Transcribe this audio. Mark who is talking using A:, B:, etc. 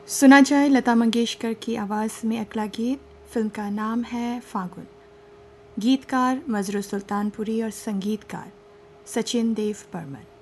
A: सुना जाए लता मंगेशकर की आवाज़ में अगला गीत। फिल्म का नाम है फागुन। गीतकार मजरू सुल्तानपुरी और संगीतकार सचिन देव बर्मन।